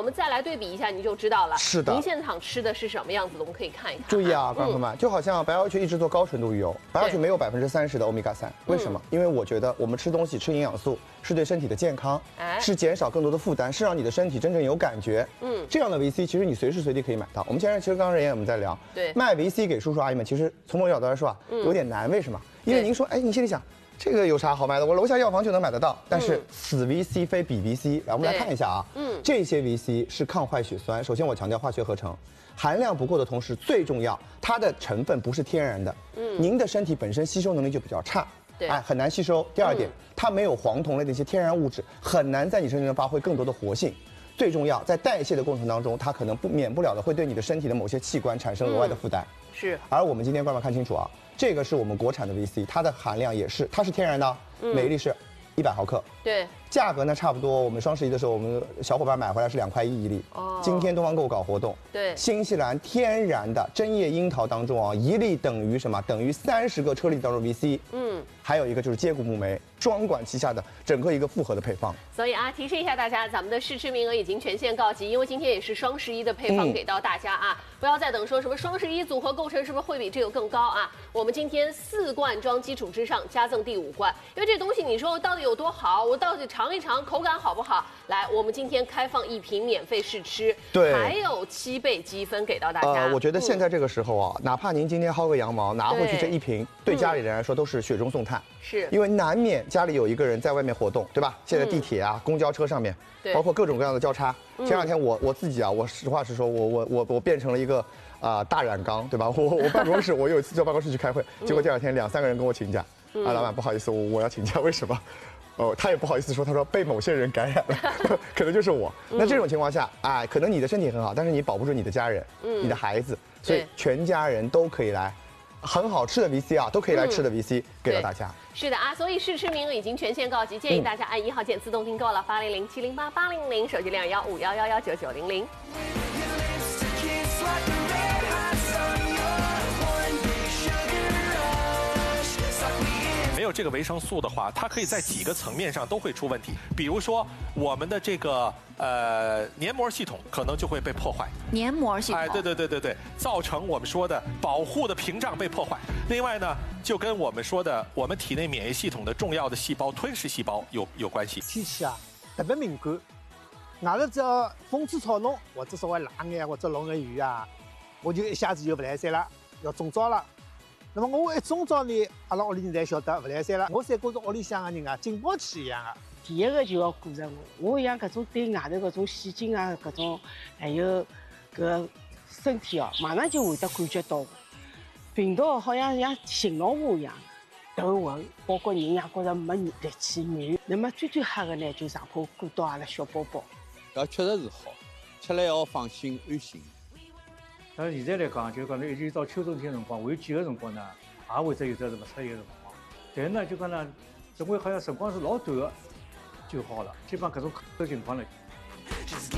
们再来对比一下，你就知道了。 是的， 您现场吃的是什么样子的？我们可以看一看。 注意啊，观众朋友们，就好像白药曲一直做高纯度鱼油，白药曲没有30%的欧米伽3，为什么？因为我觉得我们吃东西吃营养素是对身体的健康，是减少更多的负担，是让你的身体真正有感觉。这样的 VC 其实你随时随地可以买到。我们其实刚刚我们在聊， 对， 卖 VC 给叔叔阿姨们，其实从某种角度来说啊，有点难。为什么？因为您说，哎，你心里想。这个有啥好买的？我楼下药房就能买得到。但是此 VC 非彼 VC， 来，我们来看一下啊。这些 VC 是抗坏血酸。首先我强调化学合成，含量不够的同时，最重要，它的成分不是天然的。您的身体本身吸收能力就比较差，哎，很难吸收。第二点，它没有黄酮类的一些天然物质，很难在你身上发挥更多的活性。最重要，在代谢的过程当中，它可能免不了的会对你的身体的某些器官产生额外的负担。 是。 而我们今天观众看清楚啊。这个是我们国产的 VC， 它的含量也是，它是天然的，每一粒是100毫克。 对， 价格呢差不多，我们双11的时候，我们小伙伴买回来是2块1一粒。哦，今天东方购搞活动， 对， 新西兰天然的针叶樱桃当中啊，一粒等于什么？等于30个车粒当中 VC。还有一个就是接骨木酶，双管齐下的整个一个复合的配方。 所以啊，提示一下大家，咱们的试吃名额已经全线告急，因为今天也是双11的配方给到大家啊，不要再等说什么双11组合构成是不是会比这个更高啊？我们今天4罐装基础之上加赠第5罐，因为这东西你说到底有多好，我到底尝一尝口感好不好？来，我们今天开放1瓶免费试吃， 对， 还有7倍积分给到大家。 我觉得现在这个时候啊，哪怕您今天薅个羊毛拿回去这1瓶，对家里人来说都是雪中送炭。 是， 因为难免家里有一个人在外面活动，对吧？现在地铁啊、公交车上面，包括各种各样的交叉。前2天我自己啊，我实话实说，我变成了一个大染缸，对吧？我办公室，我有一次到办公室去开会，结果第2天2、3个人跟我请假，老板不好意思，我要请假，为什么？他也不好意思说，他说被某些人感染了，可能就是我。那这种情况下，哎，可能你的身体很好，但是你保不住你的家人、你的孩子，所以全家人都可以来。很好吃的 VC 啊，都可以来吃的 VC 给到大家。 是的啊，所以试吃名额已经全线告急，建议大家按1号键自动订购了，800-708-800，手机215-111-9900。 没有这个维生素的话，它可以在几个层面上都会出问题。比如说，我们的这个黏膜系统可能就会被破坏。 黏膜系统， 哎，对，造成我们说的保护的屏障被破坏。另外呢，就跟我们说的我们体内免疫系统的重要的细胞吞噬细胞有关系。 天气啊特别敏感，外头只要风吹草动，或者稍微冷眼或者落眼雨啊，我就一下子就不来三了，要中招了。那么我一中招呢，阿拉屋里人侪晓得不来三了。我侪觉着屋里向的人啊，警报器一样的。 第一个就要顾着我像搿种对外头搿种细菌啊，搿种还有搿身体哦，马上就会得感觉到病毒好像信号话一样，头昏，包括人也觉着没力气软。那么最吓的呢，就上怕顾到阿拉小宝宝。 搿确实是好，吃了要放心安心。 但是现在来讲，就讲呢，一直到秋冬天辰光，还有几个辰光呢，也会得有得是勿适宜的辰光。但是呢，就讲呢，认为好像辰光是老短的就好了，基本上搿种情况呢。